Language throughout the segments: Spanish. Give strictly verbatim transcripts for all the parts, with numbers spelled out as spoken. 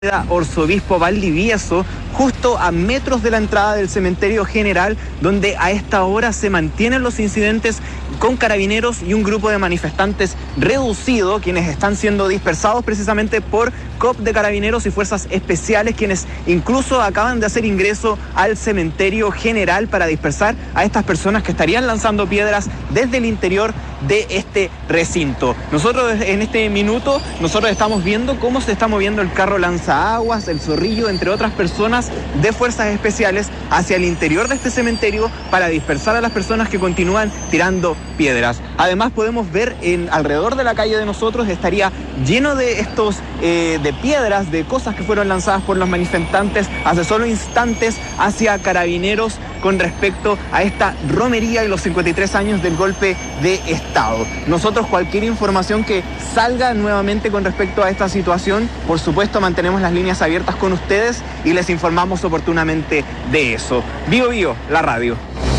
Arzobispo Valdivieso, justo a metros de la entrada del cementerio general, donde a esta hora se mantienen los incidentes con carabineros y un grupo de manifestantes reducido, quienes están siendo dispersados precisamente por C O P de carabineros y fuerzas especiales, quienes incluso acaban de hacer ingreso al cementerio general para dispersar a estas personas que estarían lanzando piedras desde el interior de este recinto. Nosotros en este minuto, nosotros estamos viendo cómo se está moviendo el carro lanzaaguas, el Zorrillo, entre otras personas de fuerzas especiales hacia el interior de este cementerio para dispersar a las personas que continúan tirando piedras. Además podemos ver en alrededor de la calle de nosotros estaría lleno de estos eh, de piedras, de cosas que fueron lanzadas por los manifestantes hace solo instantes hacia carabineros con respecto a esta romería y los cincuenta y tres años del golpe de Estado. Nosotros cualquier información que salga nuevamente con respecto a esta situación, por supuesto mantenemos las líneas abiertas con ustedes y les informamos oportunamente de eso. Bio Bio, la radio.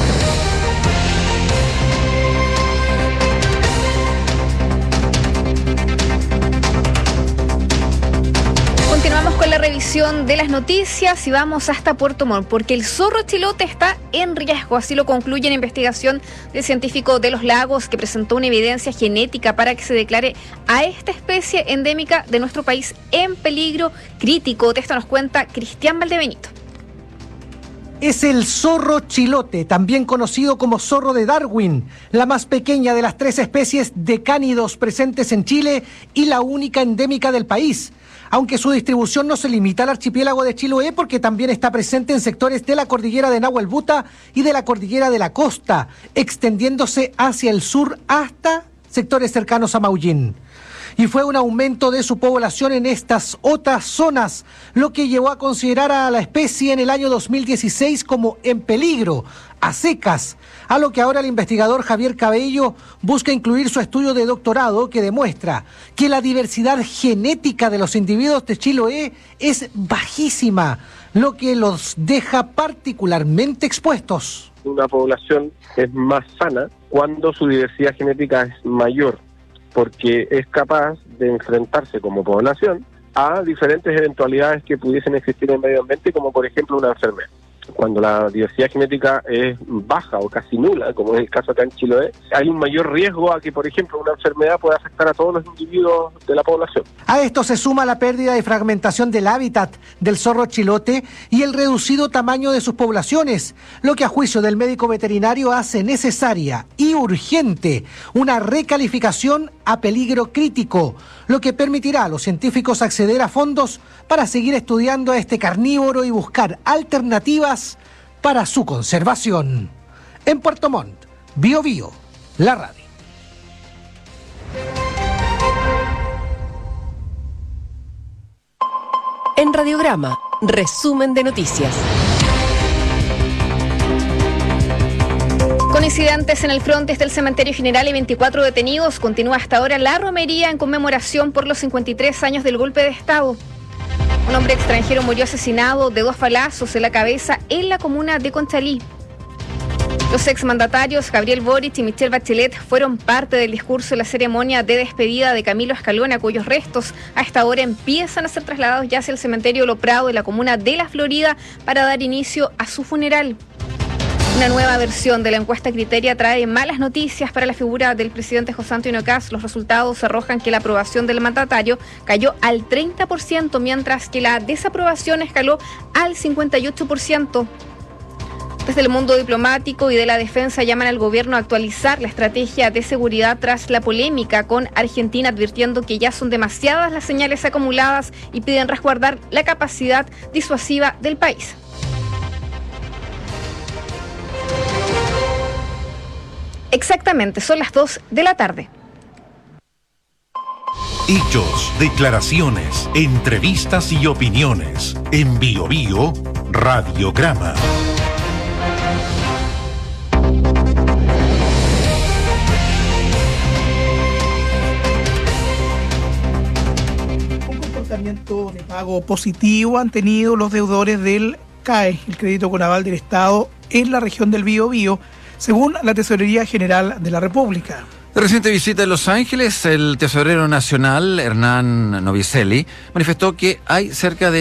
Continuamos con la revisión de las noticias y vamos hasta Puerto Montt, porque el zorro chilote está en riesgo, así lo concluye la investigación del científico de los lagos que presentó una evidencia genética para que se declare a esta especie endémica de nuestro país en peligro crítico. De esto nos cuenta Cristian Valdebenito. Es el zorro chilote, también conocido como zorro de Darwin, la más pequeña de las tres especies de cánidos presentes en Chile y la única endémica del país. Aunque su distribución no se limita al archipiélago de Chiloé, porque también está presente en sectores de la cordillera de Nahuelbuta y de la cordillera de la Costa, extendiéndose hacia el sur hasta sectores cercanos a Maullín. Y fue un aumento de su población en estas otras zonas, lo que llevó a considerar a la especie en el año dos mil dieciséis como en peligro, a secas, a lo que ahora el investigador Javier Cabello busca incluir su estudio de doctorado que demuestra que la diversidad genética de los individuos de Chiloé es bajísima, lo que los deja particularmente expuestos. Una población es más sana cuando su diversidad genética es mayor, porque es capaz de enfrentarse como población a diferentes eventualidades que pudiesen existir en el medio ambiente, como por ejemplo una enfermedad. Cuando la diversidad genética es baja o casi nula, como es el caso acá en Chiloé, hay un mayor riesgo a que, por ejemplo, una enfermedad pueda afectar a todos los individuos de la población. A esto se suma la pérdida y fragmentación del hábitat del zorro chilote y el reducido tamaño de sus poblaciones, lo que a juicio del médico veterinario hace necesaria y urgente una recalificación a peligro crítico, lo que permitirá a los científicos acceder a fondos para seguir estudiando a este carnívoro y buscar alternativas para su conservación. En Puerto Montt, Bio Bio, la radio. En Radiograma, resumen de noticias. Con incidentes en el frontis del cementerio general y veinticuatro detenidos, continúa hasta ahora la romería en conmemoración por los cincuenta y tres años del golpe de Estado. Un hombre extranjero murió asesinado de dos balazos en la cabeza en la comuna de Conchalí. Los exmandatarios Gabriel Boric y Michelle Bachelet fueron parte del discurso en la ceremonia de despedida de Camilo Escalona, cuyos restos a esta hora empiezan a ser trasladados ya hacia el cementerio Lo Prado de la comuna de La Florida para dar inicio a su funeral. Una nueva versión de la encuesta Criteria trae malas noticias para la figura del presidente José Antonio Kast. Los resultados arrojan que la aprobación del mandatario cayó al treinta por ciento, mientras que la desaprobación escaló al cincuenta y ocho por ciento. Desde el mundo diplomático y de la defensa llaman al gobierno a actualizar la estrategia de seguridad tras la polémica con Argentina, advirtiendo que ya son demasiadas las señales acumuladas y piden resguardar la capacidad disuasiva del país. Exactamente, son las dos de la tarde. Hechos, declaraciones, entrevistas y opiniones. En Bio Bio, Radiograma. Un comportamiento de pago positivo han tenido los deudores del C A E, el crédito con aval del Estado, en la región del Biobío, según la Tesorería General de la República. De reciente visita en Los Ángeles, el tesorero nacional, Hernán Novicelli, manifestó que hay cerca de